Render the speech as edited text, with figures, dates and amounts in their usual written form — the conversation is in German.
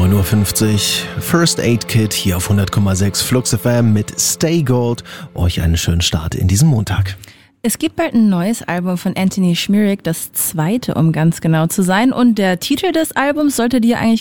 9:50 Uhr. First Aid Kit hier auf 100,6 Flux FM mit Stay Gold. Euch einen schönen Start in diesem Montag. Es gibt bald ein neues Album von Anthony Šmirik, das zweite, um ganz genau zu sein. Und der Titel des Albums sollte dir eigentlich